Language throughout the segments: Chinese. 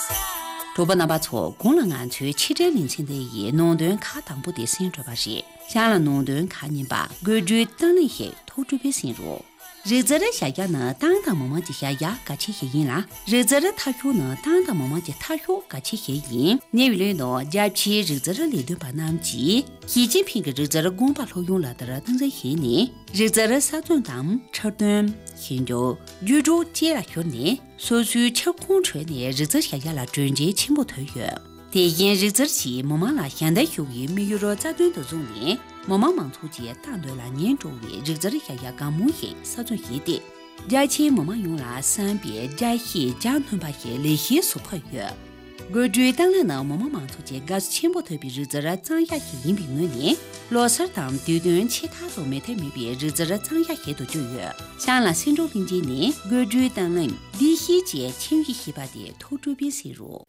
主播那把错，公路安全汽车领先的一农段卡当部的新主把是，下了农段卡人把关注当了些土著的深入。日子的下压呢，当当慢慢的下压，嘎起些人啦。日子的他学呢，当当慢慢的他学，嘎起些人。年月来呢，加起日子的里头把南极，习近平个日子的公把路用了的了，等着些呢。日子的三种当车段，现就宇宙接了学呢，所需吃空船的日子下压了，专辑全部退学。电影日子起，慢慢了，现代学业没有了这段的重点。慢慢忙出节打断了年周围日子的下压刚木线少种些的，而且慢慢用了三遍加些加团把些那些所破月。我觉当然呢，慢慢忙出节个是全部特别日子的涨下些人民呢，老师当丢丢其他都没太没别日子的涨下些都就月。像了新中平节呢，我觉当然利息节轻易些把的投资变收入。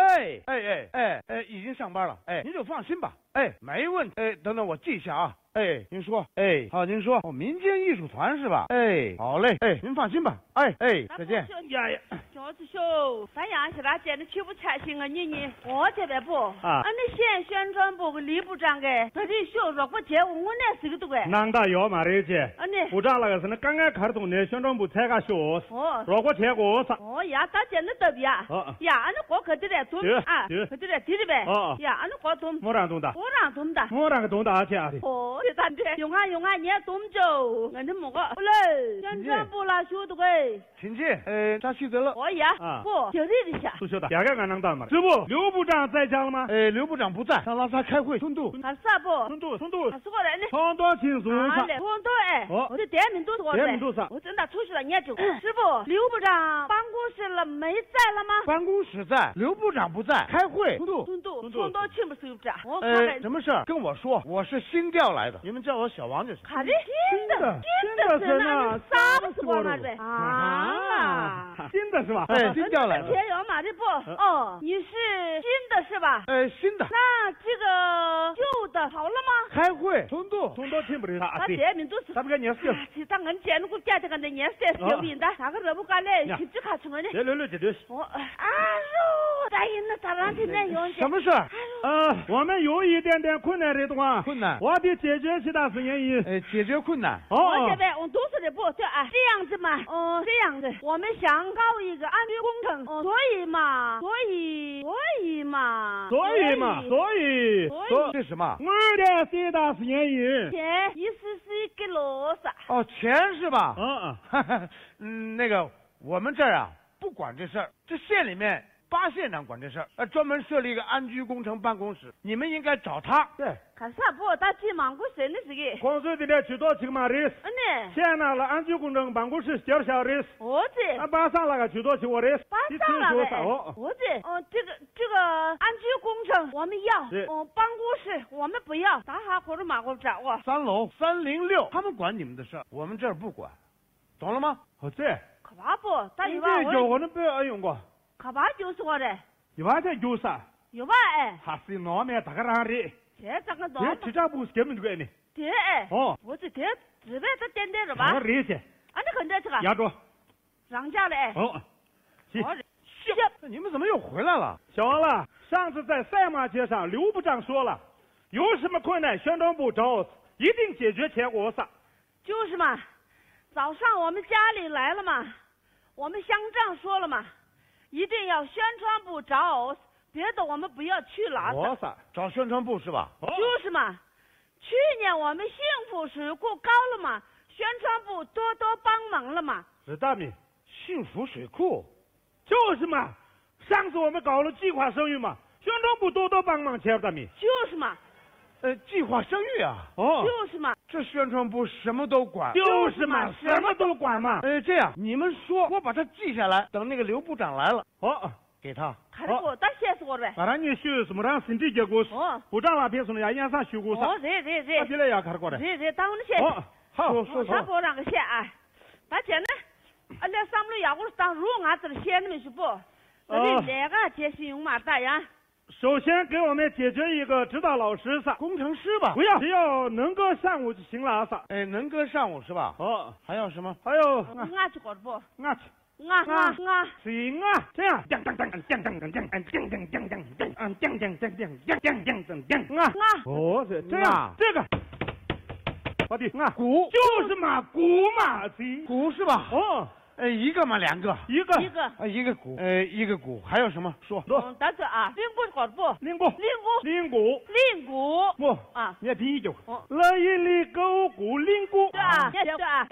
已经上班了，您就放心吧，没问题，等等我记一下啊，您说，好，您说，民间艺术团是吧？好嘞，您放心吧，再见。 小子兄，咱杨是他见的去不开心啊，你，我这边不啊，那县宣传部个李部长个，他这小说我接我那是个都个。 难道要嘛的姐？ 你部长那个是那刚刚开动的宣传部参加学如果结果啥？ 呀，他见的特别呀，那我可得来懂啊，可得来听的呗。呀，那我懂。 我让懂的。我让个懂的家的。 这咱这用啊，你也懂就，俺这么个，不嘞，宣传部啦，学的个。 请进，扎西德了。 不，就这一下。 不晓得，第二个俺能当嘛？这不，刘部长在家了吗？ 刘部长不在，上拉萨开会。通渡。 他啥不？ 通渡。 他是过来呢。 通渡清楚啥？ 通渡我的点名都是我的。 点名都是。 我真的出去了，你也就。师傅，刘部长办公室了没在了吗？ 办公室在，刘部长不在，开会。通渡清不是不是？我看看。什么事儿？跟我说，我是新调来的，你们叫我小王就行。 看这新的是那啥不是我那呗？ 新的是吧？ 新调来的。 天有马的不？你是新的是吧？ 新的。 那这个旧的好了吗？ 开会。通渡听不得他。 他点名都是。 他不跟你说。 其他人见了个家这个人年岁小名的，哪个惹不干嘞？去只看出来的。 六这就是。 大爷那咋让听见有？ 什么事？ 我们有一点点困难的话。 困难。 我得解决其他事原因。 解决困难。 我这边我都是的不，这样子嘛。这样子，我们想搞一个安全工程。所以这什么？ 我的最大是原因。 钱意思是一个罗萨。 钱是吧？那个我们这儿啊不管这事儿，这县里面8县长管这事儿，专门设立一个安居工程办公室，你们应该找他。对。 看啥不？他去忙过谁的这个？ 光说的去到去嘛的。现在那安居工程办公室叫啥的？巴上那个去到去我的。 巴上那个。这个安居工程我们要。办公室我们不要。大哈或者马过找我。 3楼306，他们管你们的事儿，我们这儿不管，懂了吗？ 这。 可怕不？他有吧？ 我那不要用过。 可怕就是我的。 有吧？这有啥？ 有吧？ 他是那面大个哪的？ 这个多。 这家不是根本就给你。 对。我这这边他点点了吧？ 理解。 那肯定这个。 压住。 让价了行。 那你们怎么又回来了？ 小王了，上次在赛马街上，刘部长说了，有什么困难，宣传部找一定解决结果啥。 就是嘛，早上我们家里来了嘛，我们乡长说了嘛，一定要宣传部找。别的我们不要去了。 找宣传部是吧？ 就是嘛，去年我们幸福水库高了嘛，宣传部多帮忙了嘛。 是大米， 幸福水库， 就是嘛，上次我们搞了计划生育嘛，宣传部多帮忙，切大米。 就是嘛， 计划生育啊。 就是嘛， 这宣传部什么都管。 就是嘛，什么都管嘛。 这样你们说，我把它记下来，等那个刘部长来了。给他。 看得过，但写死我呗。 当然你学什么让身体结果部长那边说的眼上学过啥？ 这。 别来呀，看得过来。 这，当我的写。 好， 他不让个写啊。大姐呢？那上不了呀，我当如俺这里写的没是不？那个接信用嘛，大呀。 首先给我们解决一个指导老师啥？ 工程师吧？ 不要，只要能歌善舞就行了啥？ 能歌善舞是吧？还要什么？ 还有。 俺去过不？ 行啊，这样，哦，这样，这个，老弟，鼓就是嘛，鼓嘛， 鼓是吧？ 哦。 一个嘛，两个， 一个一个鼓，一个鼓，还有什么说？ 大哥啊，令鼓搞不？ 令鼓，不啊， 你要听一句，来一里狗鼓令鼓， 对啊，对啊。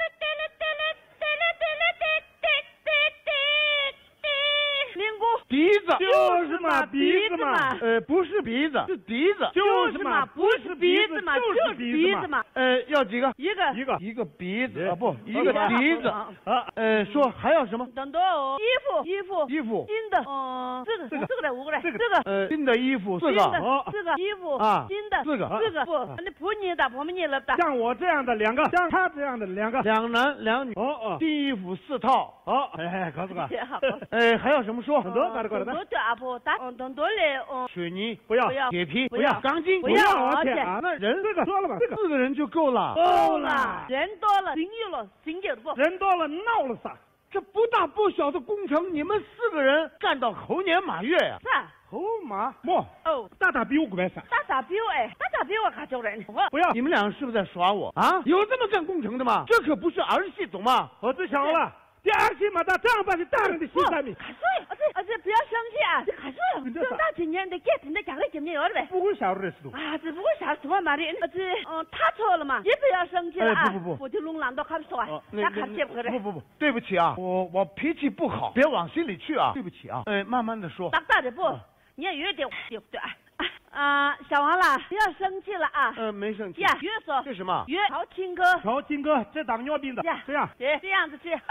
铃鼓笛子就是嘛，鼻子嘛， 不是鼻子，是笛子， 就是嘛， 不是鼻子嘛，就是鼻子嘛， 要几个？ 一个鼻子啊，不，一个笛子啊，说还要什么？ 等等，衣服，新的，这个来5个来，这个， 新的衣服4个， 这个衣服啊， 新的 4个， 不，你不你的，我们你了的， 像我这样的2个，像他这样的2个 ，2男2女，新衣服4套，告诉我，还有什么说？ 很多搞的， 多啊不打，等多嘞， 水泥不要， 铁皮不要， 钢筋不要， 而且啊，那人这个说了吧 ，4个人就够了， 人多了，心有了，心有不， 人多了闹了啥？ 这不大不小的工程，你们4个人干到猴年马月呀？ 是啊。 猴马莫大比我过来啥？ 大比我可叫人， 不要！你们两个是不是在耍我啊？有这么干工程的吗？这可不是儿戏，懂吗？ 我只想了。第二期嘛，他正儿八经大人的心上面。 而且不要生气啊！这还说正大今年的给听的讲个今年有了呗。 不会小的事都。 啊，只不过小时候嘛的，他错了嘛，你不要生气了啊！ 不， 我就弄懒到看不说，那看接不回来。 不，对不起啊，我脾气不好，别往心里去啊，对不起啊。慢慢的说。 大的不，你也有点对不对啊？小王啦，不要生气了啊！ 没生气。 呀，约说这什么？ 约曹青哥， 这当尿病的。这样， 这样子去。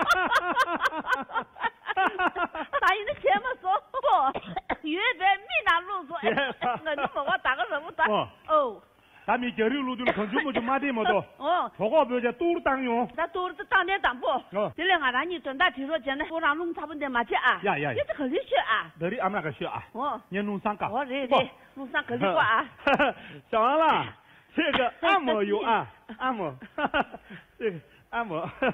打你的钱嘛说不，约在米那路说，你帮我打个任务单。 咱们交流路的空就么就买点么多。错过不要多了当用。 那多了当点当不。这两个让你赚大听说钱呢，我让弄差不多嘛去啊。 呀， 你这可里去啊？ 那里俺们那个学啊。你弄上岗。 对，弄上可里过啊。 小王啦，这个按摩有啊，按摩，这个。按摩， 不，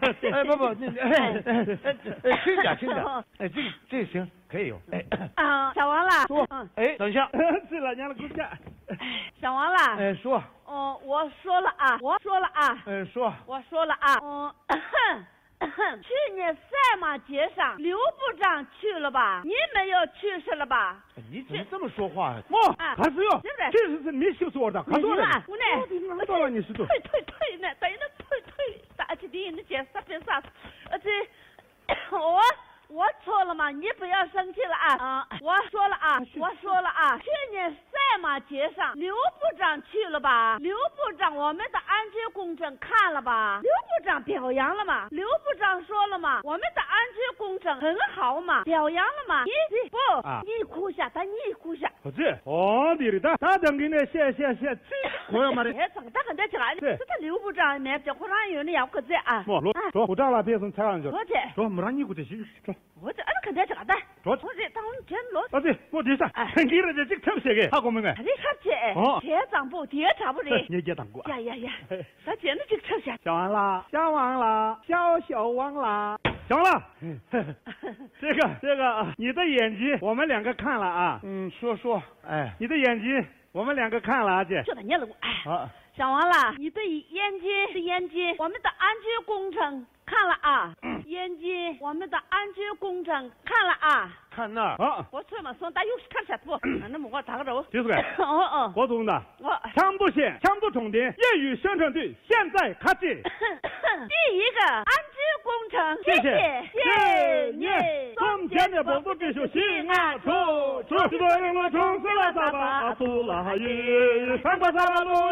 轻点，这个行，可以有。 小王啦， 说，等一下， 是老娘的骨架。 小王啦， 说， 我说了啊， 说， 我说了啊，去年赛马节上，刘部长去了吧？你没有去是了吧？ 你怎么这么说话呀？ 还是哟，这是没修说的，可多了。 我呢， 多了你是多。 退呢，等于那退，打起的那件啥变啥？而且我错了嘛，你不要生气了啊！我说了啊，去年赛马节上，刘部长去了吧？刘部长我们的安全工程看了吧？刘部长表扬了嘛？刘部长说了嘛？我们的安全工程很好嘛？表扬了嘛？你哭下，你哭下。 对的，他等给你谢，我要嘛的。 他很在起来的，这刘部长呢，这忽然有人要个这啊。 说不长了，别从菜上去。说没让你过去去说。 我这肯定是个的。我这当天罗。 我这啥？给了这特别个，他给我们个。 你看这，铁长不铁差不的。 你也当过。 呀，那简直就特些。 小王啦，小王啦，小王啦。小王啦，这个，你的演技我们2个看了啊。 说， 你的演技我们2个看了啊，姐。 就在你了，小王啦，你的演技，我们的安全工程看了啊，演技，我们的安全工程看了啊。 看那儿啊！ 我这么说，但又是看下不？那么我打个头。 就是个。郭总的。强度线，强度重点，业余宣传队现在开始。 第一个安全工程，谢谢。从前的伯父必须心安处，这个人我从此来打吧，出了雨，穿过山路